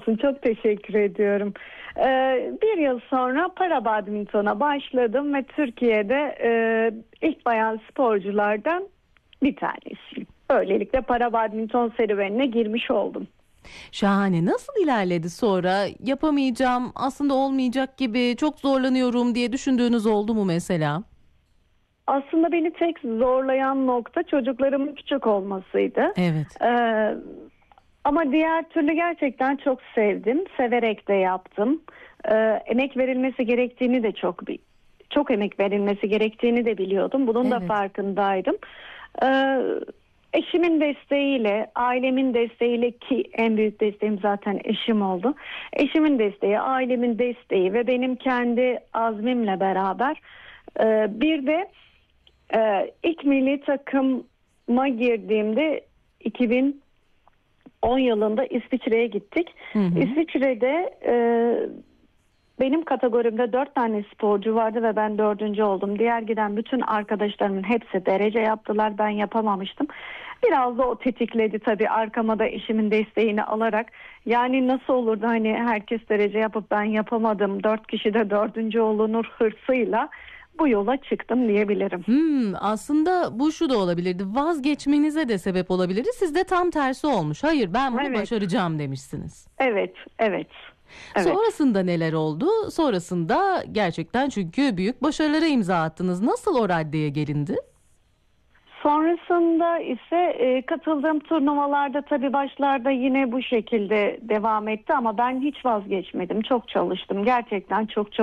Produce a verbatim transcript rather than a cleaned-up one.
olsun. Çok teşekkür ediyorum. Ee, bir yıl sonra para badmintona başladım ve Türkiye'de e, ilk bayan sporculardan bir tanesiyim. Böylelikle para badminton serüvenine girmiş oldum. Şahane. Nasıl ilerledi sonra? Yapamayacağım, aslında olmayacak gibi, çok zorlanıyorum diye düşündüğünüz oldu mu mesela? Aslında beni tek zorlayan nokta çocuklarımın küçük olmasıydı. Evet. Ee, ama diğer türlü gerçekten çok sevdim. Severek de yaptım. Ee, emek verilmesi gerektiğini de çok bi- çok emek verilmesi gerektiğini de biliyordum. Bunun da Evet. farkındaydım. Ee, eşimin desteğiyle, ailemin desteğiyle, ki en büyük desteğim zaten eşim oldu. Eşimin desteği, ailemin desteği ve benim kendi azmimle beraber e, bir de Ee, ilk milli takıma girdiğimde iki bin on yılında İsviçre'ye gittik. Hı hı. İsviçre'de e, benim kategorimde dört tane sporcu vardı ve ben dördüncü oldum. Diğer giden bütün arkadaşlarımın hepsi derece yaptılar. Ben yapamamıştım. Biraz da o tetikledi tabii, arkama da eşimin desteğini alarak. Yani nasıl olurdu hani herkes derece yapıp ben yapamadım, dört kişi de dördüncü olunur hırsıyla bu yola çıktım diyebilirim. Hmm, aslında bu şu da olabilirdi. Vazgeçmenize de sebep olabilirdi. Sizde tam tersi olmuş. Hayır, ben bunu Evet, başaracağım demişsiniz. evet, evet, evet. Sonrasında neler oldu? Sonrasında gerçekten, çünkü büyük başarılara imza attınız. Nasıl o raddeye gelindi? Sonrasında ise e, katıldığım turnuvalarda tabii başlarda yine bu şekilde devam etti ama ben hiç vazgeçmedim. Çok çalıştım. Gerçekten çok